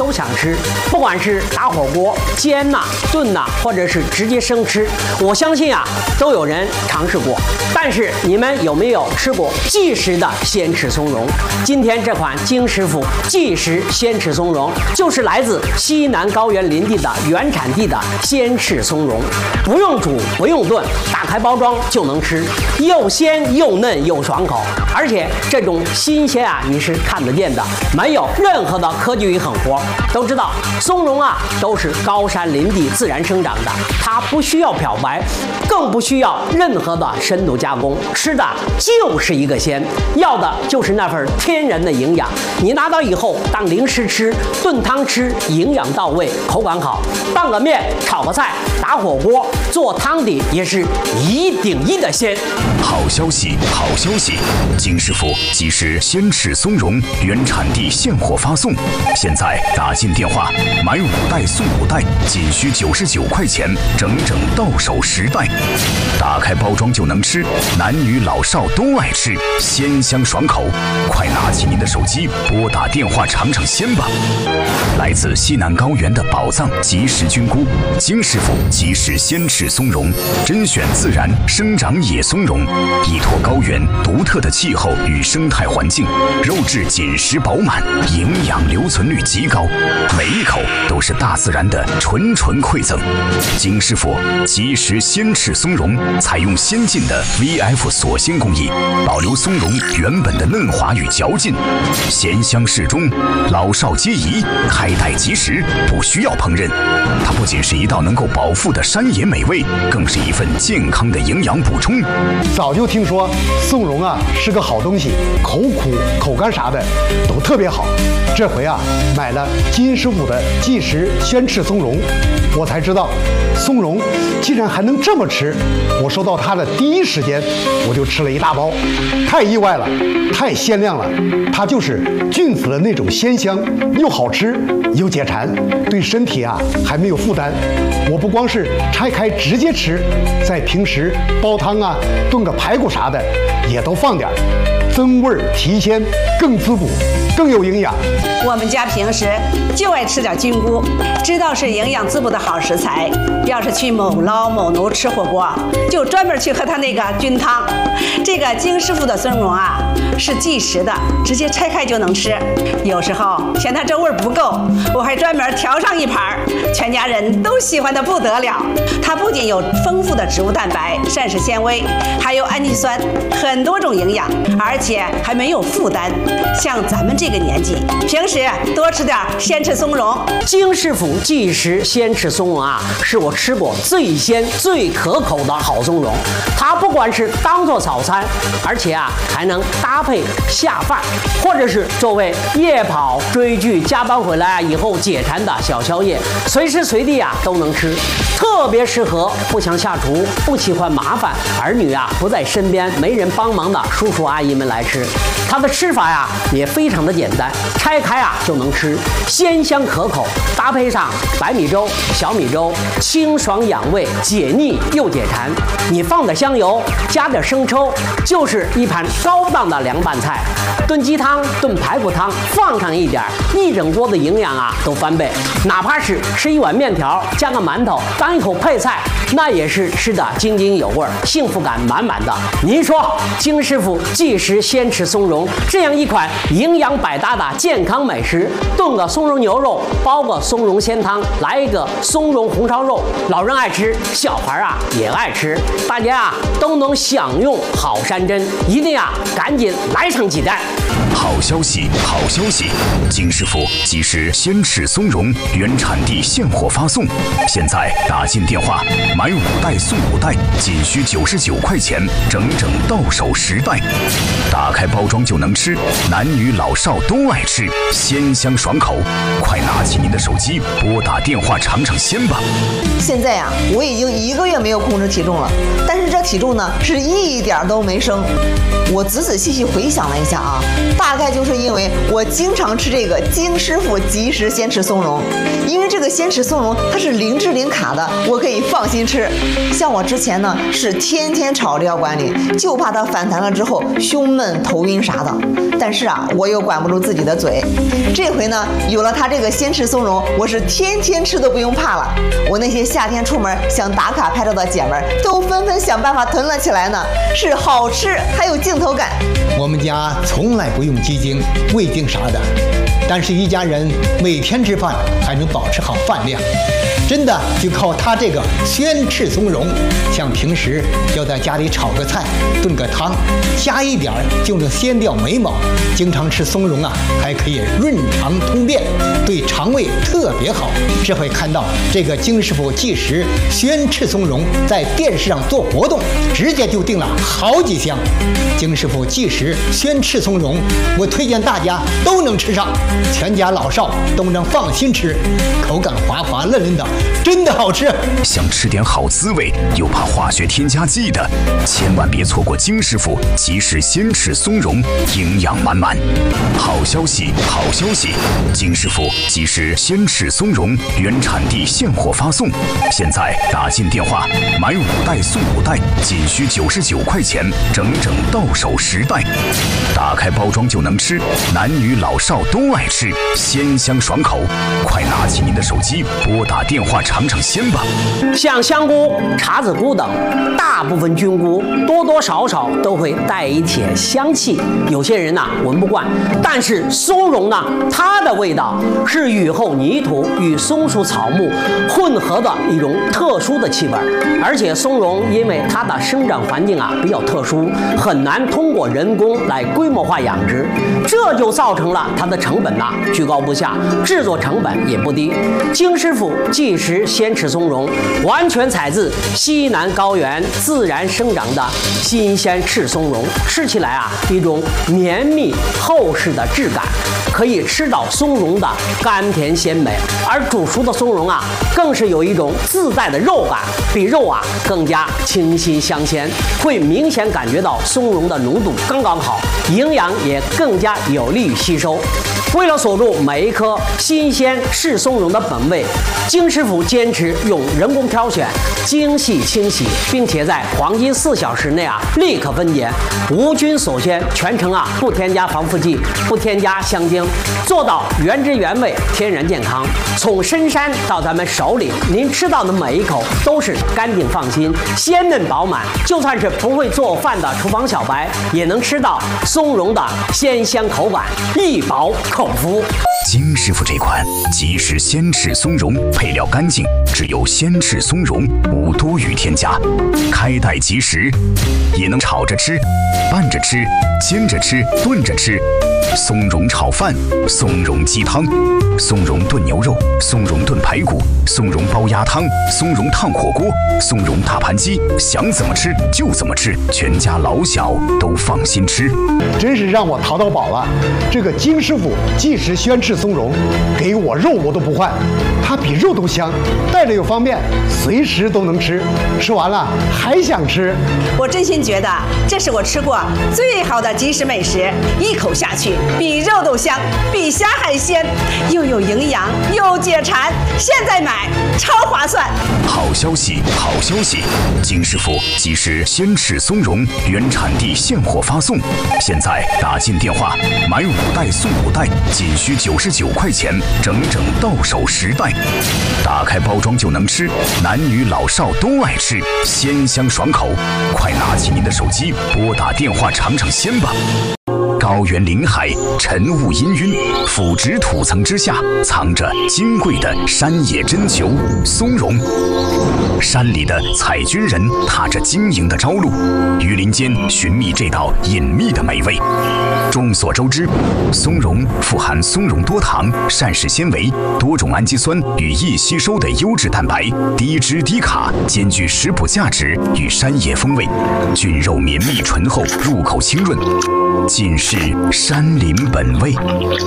都想吃，不管是打火锅、煎呐、炖呐，或者是直接生吃，我相信啊，都有人尝试过。但是你们有没有吃过即食的鲜翅松茸？今天这款金师傅即食鲜翅松茸，就是来自西南高原林地的原产地的鲜翅松茸，不用煮，不用炖，打开包装就能吃，又鲜又嫩又爽口，而且这种新鲜啊，你是看得见的，没有任何的科技与狠活。都知道松茸啊，都是高山林地自然生长的，它不需要漂白，更不需要任何的深度加工，吃的就是一个鲜，要的就是那份天然的营养。你拿到以后当零食吃、炖汤吃，营养到位，口感好，拌个面、炒个菜、打火锅、做汤底也是1顶1的鲜。 好消息，好消息！金师傅即食鲜翅松茸原产地现货发送，现在打进电话买5袋送5袋，仅需99块钱，整整到手10袋。打开包装就能吃，男女老少都爱吃，鲜香爽口。快拿起您的手机，拨打电话尝尝鲜吧！来自西南高原的宝藏即食菌菇，金师傅即食鲜翅松茸，甄选自然生长野松茸，依托高原独特的气候与生态环境，肉质紧实饱满，营养留存率极高，每一口都是大自然的纯馈赠。金师傅即食鲜翅松茸采用先进的 VF 锁鲜工艺，保留松茸原本的嫩滑与嚼劲，咸香适中，老少皆宜，开袋即食，不需要烹饪。它不仅是一道能够饱腹的山野美味，更是一份健康的营养补充。 早就听说松茸啊是个好东西，口苦口干啥的都特别好。这回啊买了金师傅的即食鲜翅松茸，我才知道松茸竟然还能这么吃。我收到它的第一时间我就吃了一大包，太意外了，太鲜亮了。它就是菌子的那种鲜香，又好吃又解馋，对身体啊还没有负担。我不光是拆开直接吃，在平时煲汤啊、炖个排骨啥的也都放点，增味提鲜，更滋补，更有营养。 我们家平时就爱吃点菌菇，知道是营养滋补的好食材。要是去某捞某奴吃火锅，就专门去喝他那个菌汤。这个金师傅的松茸啊，是即食的，直接拆开就能吃。有时候嫌它这味儿不够，我还专门调上一盘，全家人都喜欢的不得了。它不仅有丰富的植物蛋白、膳食纤维，还有氨基酸，很多种营养，而且还没有负担。像咱们这个年纪，平时多吃点鲜翅松茸。 金师傅即食鲜翅松茸啊，是我吃过最鲜最可口的好松茸。它不管是当做早餐，而且啊还能搭配下饭，或者是作为夜跑、追剧、加班回来以后解馋的小宵夜，随时随地啊都能吃。特别适合不想下厨、不喜欢麻烦、儿女啊不在身边没人帮忙的叔叔阿姨们来吃。它的吃法呀也非常的简单，拆开啊就能吃，鲜香可口，搭配上白米粥、小米粥，清爽养胃，解腻又解馋。你放点香油，加点生抽，就是一盘高档的凉拌菜。炖鸡汤、炖排骨汤，放上一点，一整锅的营养啊都翻倍。哪怕是吃一碗面条，加个馒头，当一口配菜，那也是吃得津津有味，幸福感满满的。您说，金师傅即食鲜翅松茸这样一款营养百搭的健康美食，炖个松茸牛肉，煲个松茸鲜汤，来一个松茸红烧肉，老人爱吃，小孩啊也爱吃，大家啊都能享用好山珍，一定啊赶紧来上几袋。 好消息，好消息！金师傅即食鲜翅松茸原产地现货发送，现在打进电话买5袋送5袋，仅需99块钱，整整到手10袋。打开包装就能吃，男女老少都爱吃，鲜香爽口。快拿起您的手机，拨打电话尝尝鲜吧。 现在呀，我已经1个月没有控制体重了，但是这体重呢是一点都没升。我仔仔细细回想了一下啊，大概就是因为我经常吃这个金师傅即食鲜翅松茸，因为这个鲜翅松茸它是零脂零卡的，我可以放心吃。像我之前呢是天天炒着要管理，就怕它反弹了之后胸闷闷、头晕啥的。但是啊，我又管不住自己的嘴。这回呢，有了它这个鲜翅松茸，我是天天吃都不用怕了。我那些夏天出门想打卡拍照的姐们儿都纷纷想办法囤了起来呢，是好吃还有镜头感。 我们家从来不用鸡精、味精啥的，但是一家人每天吃饭还能保持好饭量，真的就靠它这个鲜翅松茸。像平时要在家里炒个菜、炖个汤，加一点就能鲜掉眉毛。经常吃松茸啊，还可以润肠通便，对肠胃特别好。这回看到这个金师傅即食鲜翅松茸在电视上做活动，直接就订了好几箱。金师傅即食鲜翅松茸，我推荐大家都能吃上，全家老少都能放心吃，口感滑滑嫩嫩的，真的好吃。 想吃点好滋味又怕化学添加剂的，千万别错过金师傅即食鲜翅松茸，营养满满。好消息，好消息！金师傅即食鲜翅松茸原产地现货发送，现在打进电话买5袋送5袋，仅需99块钱，整整到手10袋。打开包装就能吃，男女老少都爱吃，鲜香爽口。快拿起您的手机，拨打电话尝尝鲜吧。 像香菇、茶籽菇等大部分菌菇多多少少都会带一点香气，有些人闻不惯。但是松茸呢，它的味道是雨后泥土与松树草木混合的一种特殊的气味，而且松茸因为它的生长环境比较特殊，很难通过人工来规模化养殖，这就造成了它的成本居高不下，制作成本也不低。金师傅即食鲜翅松茸完全采自西南高原自然生长的新鲜赤松茸，吃起来一种绵密厚实的质感，可以吃到松茸的甘甜鲜美，而煮熟的松茸更是有一种自带的肉感，比肉更加清新香鲜，会明显感觉到松茸的浓度刚刚好，营养也更加有利于吸收。为了锁住每一颗新鲜赤松茸的本味，金师傅坚持用人工挑选、精细清洗，并且在黄金4小时内立刻分拣，无菌锁鲜，全程不添加防腐剂，不添加香精，做到原汁原味、天然健康。从深山到咱们手里，您吃到的每一口都是干净放心、鲜嫩饱满。就算是不会做饭的厨房小白，也能吃到松茸的鲜香口感，一饱口福。 金师傅这款即食鲜翅松茸配料干净，只有鲜翅松茸，无多余添加，开袋即食，也能炒着吃、拌着吃、煎着吃、炖着吃。松茸炒饭、松茸鸡汤、松茸炖牛肉、松茸炖排骨、松茸煲鸭汤、松茸烫火锅、松茸大盘鸡，想怎么吃就怎么吃，全家老小都放心吃。 真是让我淘到宝了！这个金师傅即食鲜翅松茸，给我肉我都不换，它比肉都香，带着又方便，随时都能吃，吃完了还想吃。 我真心觉得这是我吃过最好的即食美食，一口下去比肉都香，比虾还鲜，又有营养又解馋，现在买超划算。 好消息，好消息！金师傅即食鲜翅松茸原产地现货发送，现在打进电话买5袋送5袋，仅需99块钱，整整到手10袋。打开包装就能吃，男女老少都爱吃，鲜香爽口。快拿起您的手机，拨打电话尝尝鲜吧。高原林海，晨雾氤氲，腐殖土层之下藏着金贵的山野珍馏松茸。山里的采菌人踏着晶莹的朝露，于林间寻觅这道隐秘的美味。众所周知，松茸富含松茸多糖、膳食纤维、多种氨基酸与易吸收的优质蛋白，低脂低卡，兼具食补价值与山野风味，菌肉绵密醇厚，入口清润，尽是山林本味。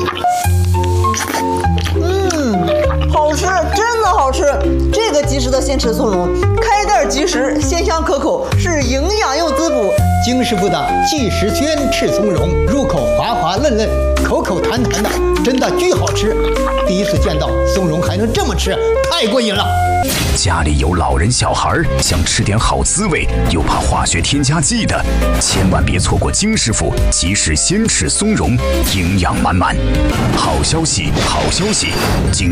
好吃，真的好吃！这个即食的鲜翅松茸，开袋即食，鲜香可口，是营养又滋补。 金师傅的即食鲜翅松茸，入口滑滑嫩嫩，口口弹弹的，真的巨好吃。第一次见到松茸还还能这么吃，太过瘾了。 家里有老人小孩，想吃点好滋味，又怕化学添加剂的，千万别错过金师傅即食鲜翅松茸，营养满满。好消息，好消息！